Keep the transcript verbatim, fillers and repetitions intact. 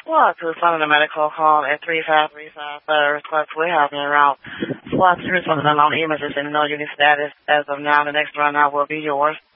SWAT to respond to the medical call at three five three five. Uh, request we're having around SWAT to respond to the unknown images and no unit status. As of now, the next runner will be yours.